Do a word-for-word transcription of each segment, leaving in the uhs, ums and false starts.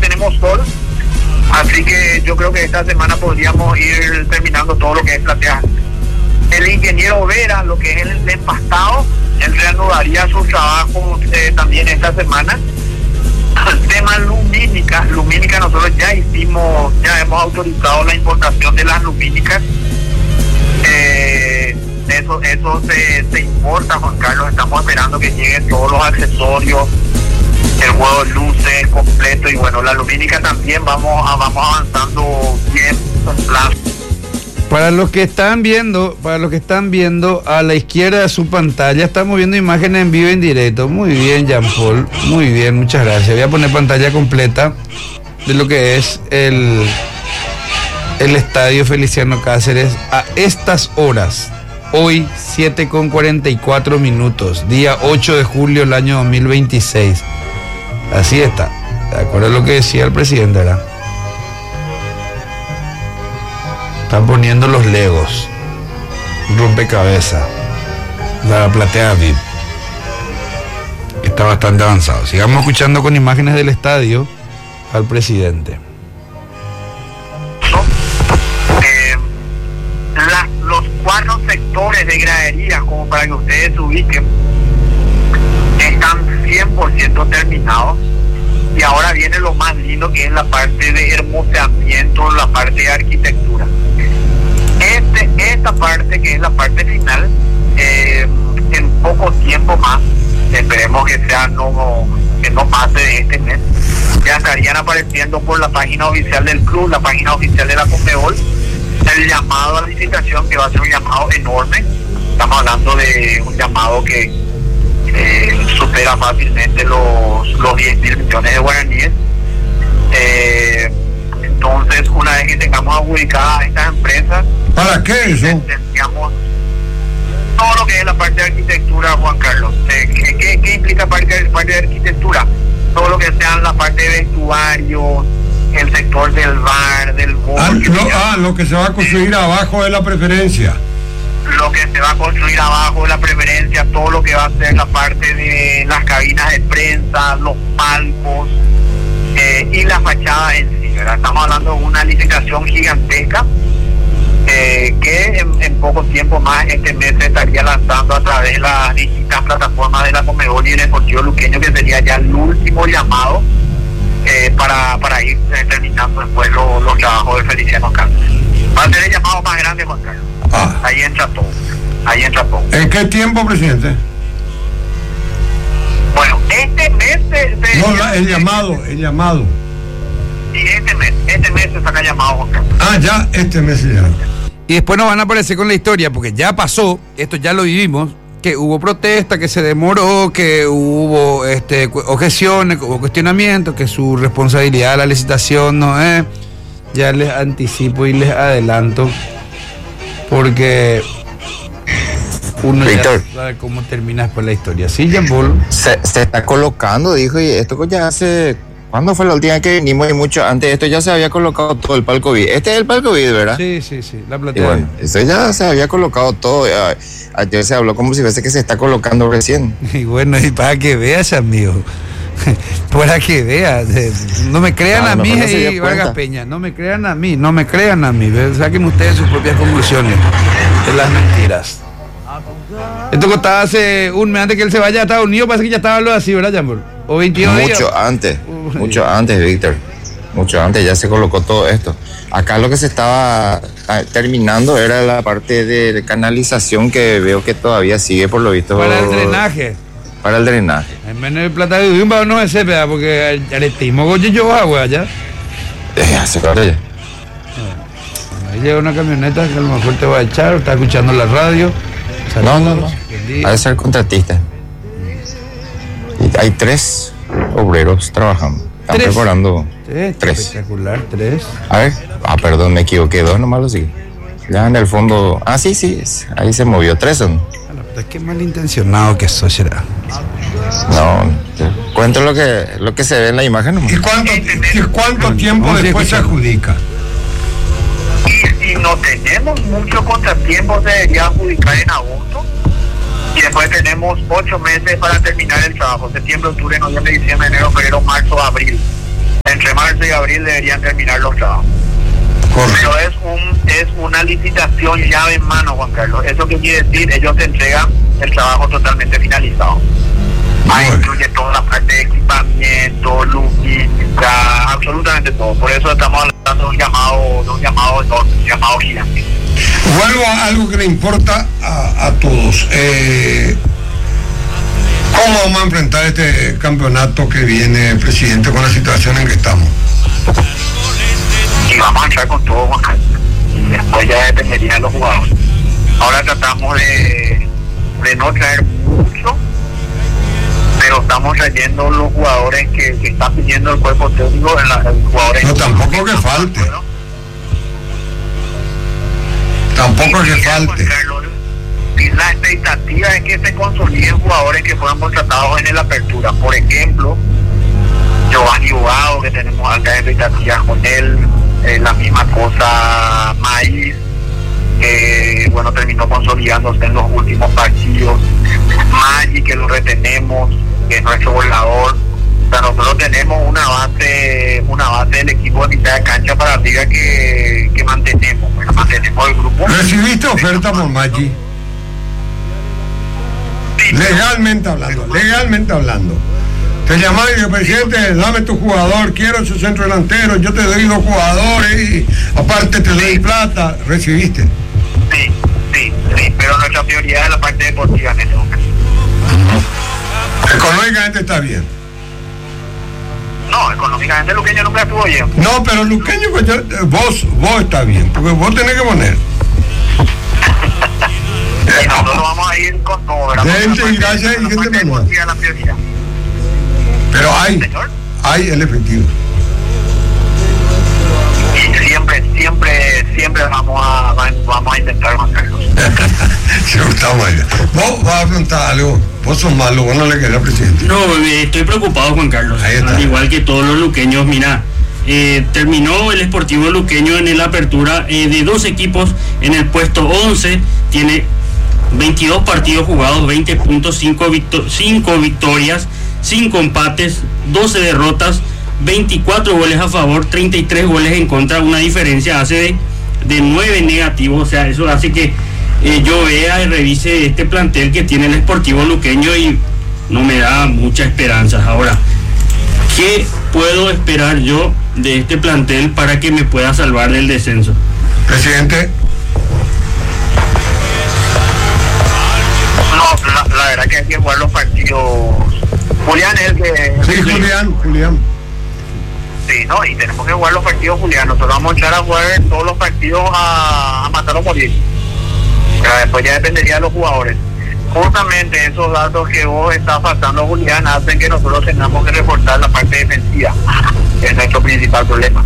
tenemos sol, así que yo creo que esta semana podríamos ir terminando todo lo que es platear. El ingeniero Vera, lo que es el empastado, él reanudaría sus trabajos eh, también esta semana. El tema lumínica, lumínica nosotros ya hicimos, ya hemos autorizado la importación de las lumínicas. Eh, eso eso se, se importa, Juan Carlos, estamos esperando que lleguen todos los accesorios, el juego de luces completo, y bueno, la lumínica también vamos a, vamos avanzando bien con plazo. Para los que están viendo, para los que están viendo a la izquierda de su pantalla, estamos viendo imágenes en vivo y en directo. Muy bien, Jean Paul, muy bien, muchas gracias. Voy a poner pantalla completa de lo que es el, el estadio Feliciano Cáceres a estas horas. Hoy, siete con cuarenta y cuatro minutos, día ocho de julio del año dos mil veintiséis. Así está, de acuerdo a lo que decía el presidente, ¿verdad? Están poniendo los legos, rompecabezas, la platea V I P. Está bastante avanzado. Sigamos escuchando con imágenes del estadio al presidente. Eh, la, los cuatro sectores de gradería, como para que ustedes se ubiquen, están cien por ciento terminados. Y ahora viene lo más lindo, que es la parte de hermoseamiento, la parte de arquitectura. Este, esta parte, que es la parte final, eh, en poco tiempo más, esperemos que sea no, que no pase de este mes, ya estarían apareciendo por la página oficial del club, la página oficial de la Conmebol, el llamado a licitación, que va a ser un llamado enorme. Estamos hablando de un llamado que eh, supera fácilmente los, los diez mil millones de guaraníes. Eh, entonces, una vez que tengamos adjudicadas a estas empresas, ¿para qué eso? Tendríamos todo lo que es la parte de arquitectura, Juan Carlos. Eh, ¿qué, qué, ¿Qué implica parte, parte de arquitectura? Todo lo que sea la parte de vestuario, el sector del bar, del bosque. Ah, lo, ah, lo que se va a construir eh, abajo de la preferencia. Lo que se va a construir abajo de la preferencia, todo lo que va a ser la parte de las cabinas de prensa, los palcos eh, y la fachada en sí, ¿verdad? Estamos hablando de una licitación gigantesca. Eh, que en, en poco tiempo más este mes se estaría lanzando a través de las distintas plataformas de la Conmebol y el Deportivo Luqueño, que sería ya el último llamado eh, para, para ir eh, terminando después lo, los trabajos de Feliciano Cáceres. Va a ser el llamado más grande, Juan Carlos. Ah. Ahí entra todo, ahí entra todo. ¿En qué tiempo, presidente? Bueno, este mes se, se no, la, el llamado, el llamado. Sí, este mes, este mes se saca llamado, Juan Carlos. Ah, ya, este mes se llama. Y después nos van a aparecer con la historia, porque ya pasó, esto ya lo vivimos, que hubo protesta, que se demoró, que hubo este, objeciones, hubo cuestionamientos, que su responsabilidad de la licitación no es. Ya les anticipo y les adelanto, porque uno Víctor, ya sabe cómo termina después la historia. Sí, Jean Paul. Se, se está colocando, dijo, y esto ya hace... ¿Cuándo fue la última vez que vinimos? Y mucho antes esto ya se había colocado todo el palco V I P. Este es el palco V I P, ¿verdad? Sí, sí, sí, la platea. Y bueno, eso ya se había colocado todo. Ayer se habló como si fuese que se está colocando recién. Y bueno, y para que veas, amigo. Para que veas. No me crean a, a mí, no y Vargas Peña. No me crean a mí, no me crean a mí. Saquen ustedes sus propias conclusiones de las mentiras. Esto costaba hace un mes antes que él se vaya a Estados Unidos, parece que ya estaba hablando así, ¿verdad, Jambor? O veintidós días. Mucho antes, uh, mucho antes, Víctor. Mucho antes ya se colocó todo esto. Acá lo que se estaba terminando era la parte de canalización, que veo que todavía sigue, por lo visto. Para el drenaje. Para el drenaje. En vez de plata de un no me sé, porque el estimo goyo yo agua ya. Eh, hace claro ya. Ahí llega una camioneta que a lo mejor te va a echar, está escuchando la radio. Saludos. No, no, no. Ha de ser contratista. Y hay tres obreros trabajando. Están ¿Tres? preparando. Sí, tres. Espectacular, tres. A ver. Ah, perdón, me equivoqué. Dos nomás lo sigue. Ya en el fondo. Ah, sí, sí. Ahí se movió. Tres son. Bueno, pero es que malintencionado que eso será. No. Cuento lo que, lo que se ve en la imagen. ¿Y cuánto, ¿y cuánto tiempo no, después se adjudica? Y si no tenemos mucho contratiempo, se debería adjudicar en agosto. Y después tenemos ocho meses para terminar el trabajo. Septiembre, octubre, noviembre, diciembre, enero, febrero, marzo, abril. Entre marzo Marzo y abril deberían terminar los trabajos. Correcto. Pero es un es una licitación llave en mano, Juan Carlos. ¿Eso qué quiere decir? Ellos te entregan el trabajo totalmente finalizado. Ahí Bueno. incluye toda la parte de equipamiento, logística, absolutamente todo. Por eso estamos hablando de un llamado, de un llamado enorme, un llamado gigante. Vuelvo a algo que le importa a, a todos. Eh, ¿Cómo vamos a enfrentar este campeonato que viene, presidente, con la situación en que estamos? Y vamos a entrar con todo, Juan Carlos. Y después ya dependería de los jugadores. Ahora tratamos de, de no traer mucho, pero estamos trayendo los jugadores que, que están pidiendo el cuerpo técnico, en la, los jugadores. No, tampoco que falte. Tampoco que falte. Y la expectativa es que se consoliden jugadores que fueron contratados en el apertura. Por ejemplo, Giovanni Bogado, que tenemos altas expectativas con él, eh, la misma cosa Maíz, que bueno, terminó consolidándose en los últimos partidos. Maggi, que lo retenemos, que es nuestro volador. O sea, nosotros tenemos una base, una base del equipo de mitad de cancha para arriba que, que mantenemos, bueno, mantenemos el grupo. ¿Recibiste oferta por Maggi? Legalmente hablando, legalmente hablando. Te llamaba y dije, presidente, dame tu jugador, quiero ese centro delantero, yo te doy dos jugadores y aparte te doy plata. ¿Recibiste? Sí, sí, sí, pero nuestra prioridad es la parte deportiva en ese momento. Económicamente está bien. No, económicamente Luqueño nunca estuvo bien. No, pero Luqueño, pues, yo- vos, vos está bien, porque vos tenés que poner. Y nosotros vamos a ir con todo, ¿verdad? Gente, Porque la parte- gracias, y la gente parte manual. deportiva es la prioridad. Pero hay, Señor. hay el efectivo. Y siempre, siempre, siempre vamos a, vamos a intentar, Juan Carlos. Si gustamos allá. Vos vas a preguntar algo, vos sos malo, vos no le querés al presidente. No, eh, estoy preocupado, Juan Carlos. Ahí está. Al igual que todos los luqueños, mira, eh, terminó el Sportivo Luqueño en la apertura eh, de dos equipos en el puesto once, tiene veintidós partidos jugados, veinte puntos, cinco, victo- cinco victorias, cinco empates, doce derrotas, veinticuatro goles a favor, treinta y tres goles en contra, una diferencia hace de, de nueve negativos. O sea, eso hace que eh, yo vea y revise este plantel que tiene el Sportivo Luqueño y no me da mucha esperanza. Ahora, ¿qué puedo esperar yo de este plantel para que me pueda salvar del descenso? Presidente, No, la, la verdad que hay que jugar los partidos. Julián es el que... sí, Julián, Julián. Sí, ¿no? Y tenemos que jugar los partidos, Julián. Nosotros vamos a echar a jugar todos los partidos a, a matar o morir. Pero después ya dependería de los jugadores. Justamente esos datos que vos estás faltando, Julián, hacen que nosotros tengamos que reforzar la parte defensiva. Es nuestro principal problema.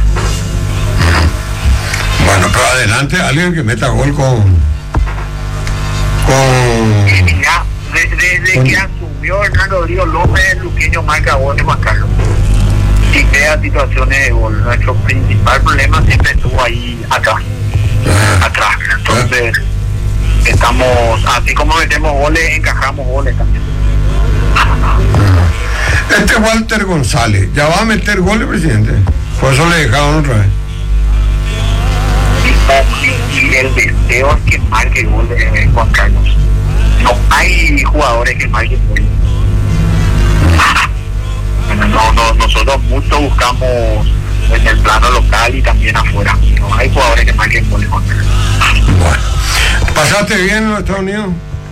Bueno, pero adelante, alguien que meta gol con... con... Y ya, de- desde que asumió Hernando Rodrigo López, el luqueño marca goles, Juan Carlos. Y crea situaciones de gol. Nuestro principal problema siempre estuvo ahí atrás. Atrás. Entonces, estamos, así como metemos goles, encajamos goles también. Este Walter González, ¿ya va a meter goles, presidente? Por eso le dejaron otra vez. Y, y el deseo es que marque goles, eh, Juan Carlos. No hay jugadores que marquen goles. No, no, nosotros mucho buscamos en el plano local y también afuera. No hay jugadores que marquen goles, Juan Carlos. Bueno, ¿pasaste bien en los Estados Unidos?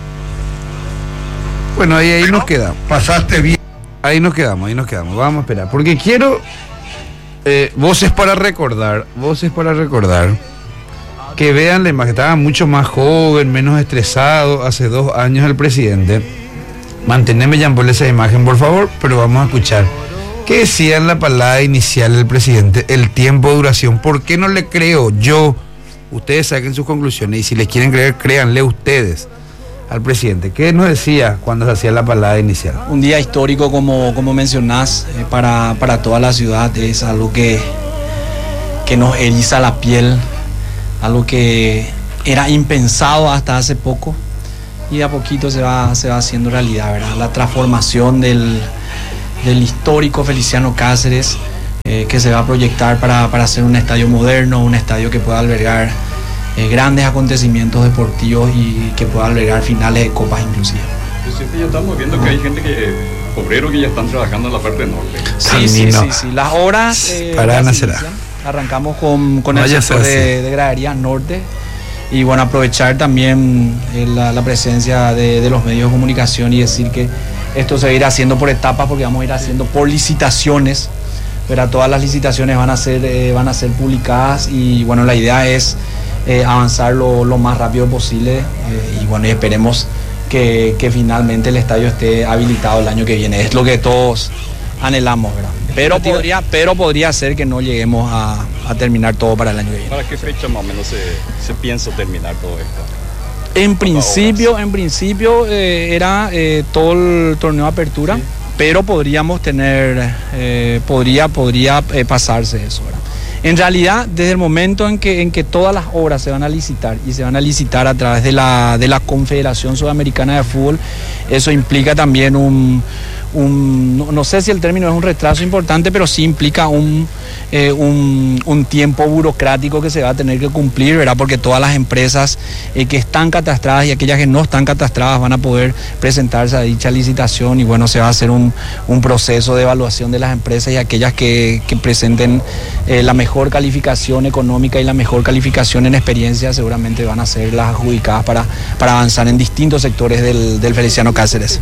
Bueno, ahí, ahí nos quedamos. ¿Pasaste bien? Ahí nos quedamos, ahí nos quedamos. Vamos a esperar. Porque quiero eh, voces para recordar, voces para recordar. Que vean la imagen. Estaba mucho más joven, menos estresado hace dos años el presidente. Manteneme, Jean-Paul, esa imagen, por favor, pero vamos a escuchar. ¿Qué decía en la palabra inicial el presidente? El tiempo de duración. ¿Por qué no le creo yo? Ustedes saquen sus conclusiones y si les quieren creer, créanle ustedes al presidente. ¿Qué nos decía cuando se hacía la palabra inicial? Un día histórico, como, como mencionás, eh, para, para toda la ciudad. Es algo que, que nos eriza la piel, algo que era impensado hasta hace poco y de a poquito se va, se va haciendo realidad, ¿verdad? La transformación del, del histórico Feliciano Cáceres eh, que se va a proyectar para, para hacer un estadio moderno, un estadio que pueda albergar eh, grandes acontecimientos deportivos y que pueda albergar finales de copas inclusive. Presidente, ya estamos viendo que hay gente que, obreros que ya están trabajando en la parte norte. Sí, sí, sí, sí. Las obras eh, Para las inician. Arrancamos con, con el sector de, de graderías norte y bueno, aprovechar también eh, la, la presencia de, de los medios de comunicación y decir que esto se va a ir haciendo por etapas porque vamos a ir haciendo por licitaciones, pero todas las licitaciones van a ser, eh, van a ser publicadas y bueno, la idea es eh, avanzar lo, lo más rápido posible eh, y bueno, y esperemos que, que finalmente el estadio esté habilitado el año que viene. Es lo que todos anhelamos, ¿verdad? Pero podría, pero podría ser que no lleguemos a, a terminar todo para el año que viene. ¿Para qué fecha más o menos se, se piensa terminar todo esto? En principio, en principio eh, era eh, todo el torneo de apertura, sí. Pero podríamos tener, eh, podría, podría eh, pasarse eso, ¿verdad? En realidad, desde el momento en que, en que todas las obras se van a licitar y se van a licitar a través de la, de la Confederación Sudamericana de Fútbol, eso implica también un... Un, no, no sé si el término es un retraso importante, pero sí implica un, eh, un, un tiempo burocrático que se va a tener que cumplir, ¿verdad? Porque todas las empresas eh, que están catastradas y aquellas que no están catastradas van a poder presentarse a dicha licitación y bueno, se va a hacer un, un proceso de evaluación de las empresas y aquellas que, que presenten eh, la mejor calificación económica y la mejor calificación en experiencia seguramente van a ser las adjudicadas para, para avanzar en distintos sectores del, del Feliciano Cáceres.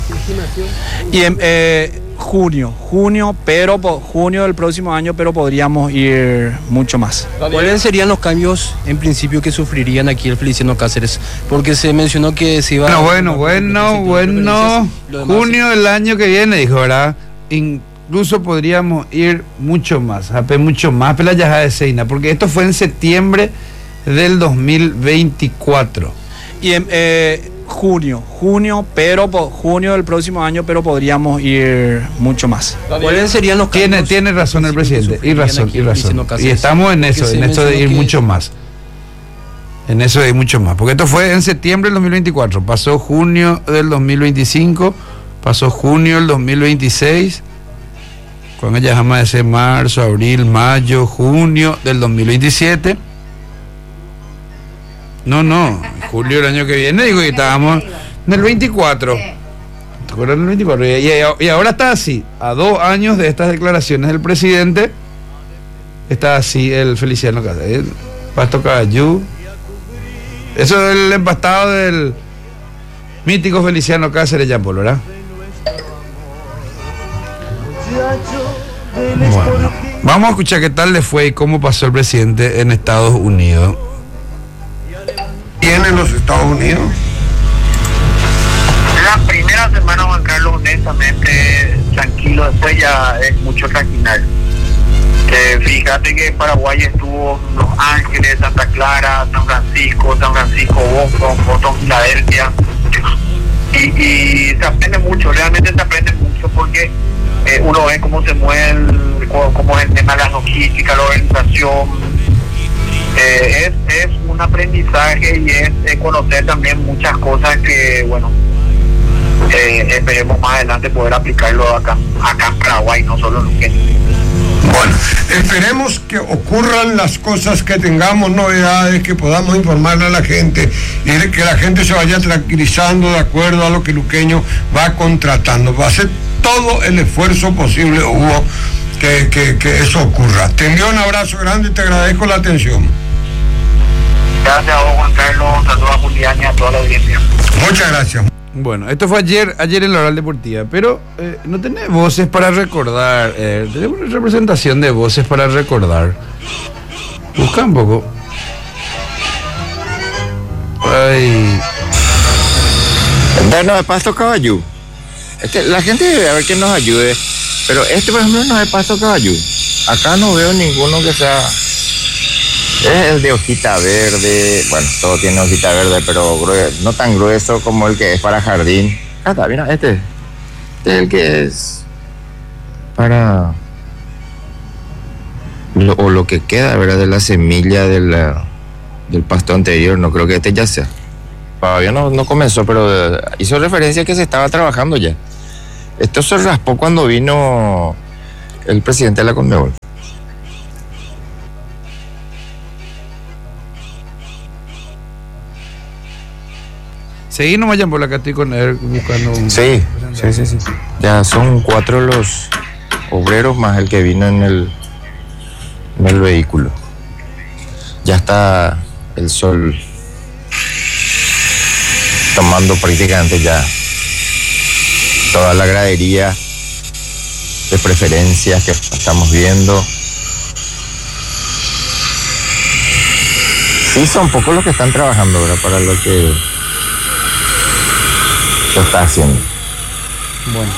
Y en eh, junio, junio, pero po, junio del próximo año, pero podríamos ir mucho más. ¿Cuáles serían los cambios en principio que sufrirían aquí el Feliciano Cáceres? Porque se mencionó que se iba bueno, a... Bueno, bueno, bueno, junio del año que viene, dijo, ¿verdad? Incluso podríamos ir mucho más, a mucho más, pero ya de Seina, porque esto fue en septiembre del dos mil veinticuatro. Y en... Eh, junio, junio, pero po, junio del próximo año, pero podríamos ir mucho más. ¿Cuáles serían los tiene tiene razón el presidente, y razón, y razón. Y estamos en eso, en eso de ir que... mucho más. En eso de ir mucho más, porque esto fue en septiembre del dos mil veinticuatro, pasó junio del dos mil veinticinco, pasó junio del dos mil veintiséis, cuando ya jamás ese marzo, abril, mayo, junio del dos mil veintisiete. No, no, julio del año que viene, digo, y estábamos en el veinticuatro. ¿Te acuerdas del veinticuatro? Y, y, y ahora está así, a dos años de estas declaraciones del presidente, está así el Feliciano Cáceres. Pasto Caballú. Eso es el empastado del mítico Feliciano Cáceres Jean-Paul, ¿verdad? Bueno, vamos a escuchar qué tal le fue y cómo pasó el presidente en Estados Unidos. ¿Tiene en los Estados Unidos? La primera semana, Juan Carlos, honestamente, tranquilo, después ya es mucho tranquilar. Eh, fíjate que Paraguay estuvo Los Ángeles, Santa Clara, San Francisco, San Francisco, Boston, Boston, Filadelfia. Y, y se aprende mucho, realmente se aprende mucho porque eh, uno ve cómo se mueve, el, cómo es el tema de la logística, la organización. Eh, es, es un aprendizaje y es, es conocer también muchas cosas que, bueno, eh, esperemos más adelante poder aplicarlo acá, acá en Paraguay, no solo en Luqueño. Bueno, esperemos que ocurran las cosas, que tengamos novedades, que podamos informarle a la gente y que la gente se vaya tranquilizando de acuerdo a lo que Luqueño va contratando. Va a hacer todo el esfuerzo posible, Hugo, que, que, que eso ocurra. Te envío un abrazo grande y te agradezco la atención. Gracias a vos, Juan Carlos, saludos a Julián y a toda la audiencia. Muchas gracias. Bueno, esto fue ayer, ayer en la Oral Deportiva, pero eh, no tenés voces para recordar, eh, tenemos una representación de voces para recordar. Busca un poco. Ay. Bueno, de Pasto Caballú. Este, la gente debe ver que nos ayude, pero este, por ejemplo, no es de Pasto Caballú. Acá no veo ninguno que sea. Es el de hojita verde, bueno, todo tiene hojita verde, pero grueso, no tan grueso como el que es para jardín. Ah, está, mira, este, este es el que es para, lo, o lo que queda, ¿verdad?, de la semilla de la, del pasto anterior. No creo que este ya sea. Todavía no, no comenzó, pero hizo referencia a que se estaba trabajando ya. Esto se raspó cuando vino el presidente de la Conmebol. Seguí nomás ya por la que estoy con él buscando un... Sí, sí, sí, sí. Ya son cuatro los obreros más el que vino en el, en el vehículo. Ya está el sol tomando prácticamente ya toda la gradería de preferencias que estamos viendo. Sí, son pocos los que están trabajando ahora para lo que se está haciendo. Bueno,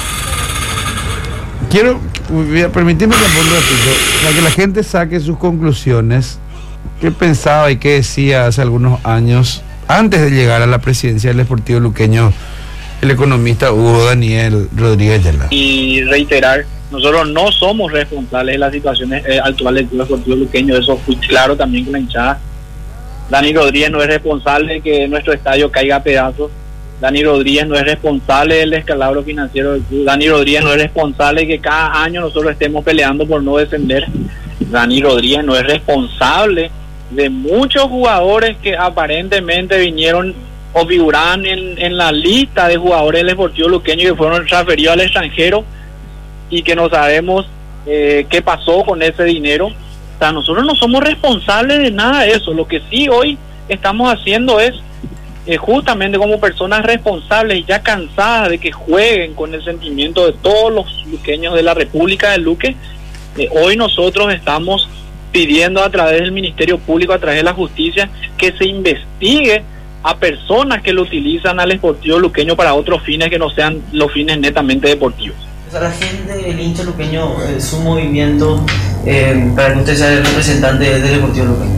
quiero, voy a permitirme que un ratito, para que la gente saque sus conclusiones. ¿Qué pensaba y qué decía hace algunos años, antes de llegar a la presidencia del Sportivo Luqueño, el economista Hugo Daniel Rodríguez Ayala? Y reiterar, nosotros no somos responsables de las situaciones eh, actuales del Club Deportivo Luqueño, eso fue claro también con la hinchada. Dani Rodríguez no es responsable de que nuestro estadio caiga a pedazos. Dani Rodríguez no es responsable del descalabro financiero del club. Dani Rodríguez no es responsable de que cada año nosotros estemos peleando por no descender. Dani Rodríguez no es responsable de muchos jugadores que aparentemente vinieron o figuraban en, en la lista de jugadores del Deportivo Luqueño que fueron transferidos al extranjero y que no sabemos eh, qué pasó con ese dinero. O sea, nosotros no somos responsables de nada de eso. Lo que sí hoy estamos haciendo es eh, justamente como personas responsables y ya cansadas de que jueguen con el sentimiento de todos los luqueños de la República del Luque, eh, hoy nosotros estamos pidiendo a través del Ministerio Público, a través de la justicia, que se investigue a personas que lo utilizan al Sportivo Luqueño para otros fines que no sean los fines netamente deportivos. O sea, la gente, el hincha luqueño, eh, su movimiento, eh, para que usted sea el representante del Deportivo Luqueño.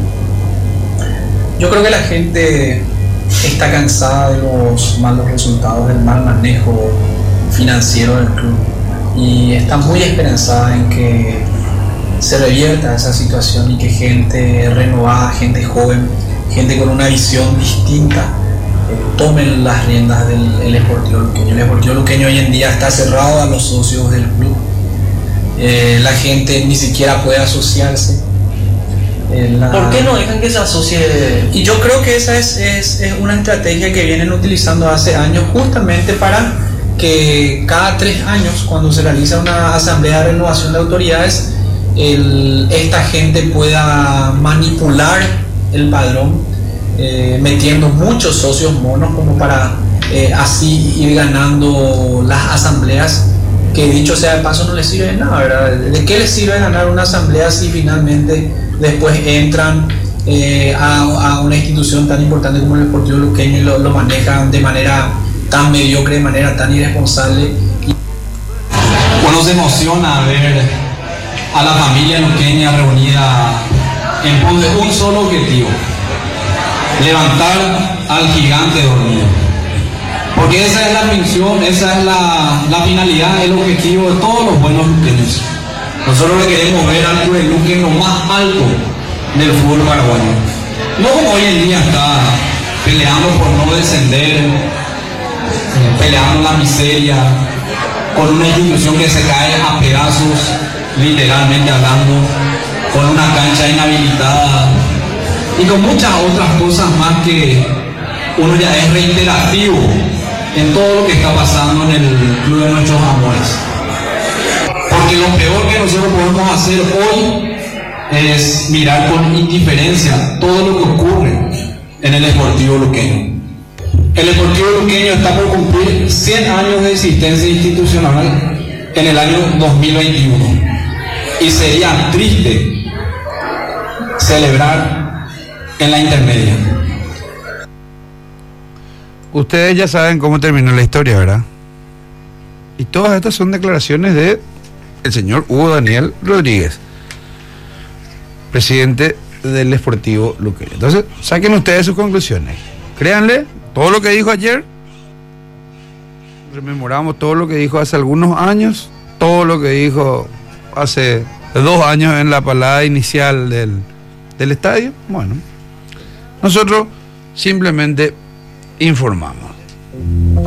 Yo creo que la gente está cansada de los malos resultados, del mal manejo financiero del club y está muy esperanzada en que se revierta esa situación y que gente renovada, gente joven, gente con una visión distinta eh, tomen las riendas del el Sportivo Luqueño. El Sportivo Luqueño hoy en día está cerrado a los socios del club. Eh, la gente ni siquiera puede asociarse. Eh, la... ¿Por qué no dejan que se asocie? Y yo creo que esa es, es, es una estrategia que vienen utilizando hace años justamente para que cada tres años, cuando se realiza una asamblea de renovación de autoridades, el, esta gente pueda manipular el padrón, eh, metiendo muchos socios monos como para eh, así ir ganando las asambleas, que dicho sea de paso no les sirve de nada, ¿verdad? ¿De qué les sirve ganar una asamblea si finalmente después entran eh, a, a una institución tan importante como el Sportivo Luqueño y lo, lo manejan de manera tan mediocre, de manera tan irresponsable? Uno se emociona ver a la familia luqueña reunida en pos de un solo objetivo: levantar al gigante dormido. Porque esa es la misión, esa es la, la finalidad, el objetivo de todos los buenos luqueños. Nosotros le queremos ver al Club Luque en lo más alto del fútbol paraguayo. No como hoy en día está peleando por no descender, peleando la miseria, con una institución que se cae a pedazos, literalmente hablando, con una cancha inhabilitada y con muchas otras cosas más que uno ya es reiterativo en todo lo que está pasando en el club de nuestros amores. Porque lo peor que nosotros podemos hacer hoy es mirar con indiferencia todo lo que ocurre en el Sportivo Luqueño. El Sportivo Luqueño está por cumplir cien años de existencia institucional en el año dos mil veintiuno. Y sería triste celebrar en la intermedia. Ustedes ya saben cómo terminó la historia, ¿verdad? Y todas estas son declaraciones de el señor Hugo Daniel Rodríguez, presidente del Sportivo Luqueño. Entonces, saquen ustedes sus conclusiones. Créanle, todo lo que dijo ayer, rememoramos todo lo que dijo hace algunos años, todo lo que dijo hace dos años en la palabra inicial del, del estadio. Bueno, nosotros simplemente informamos.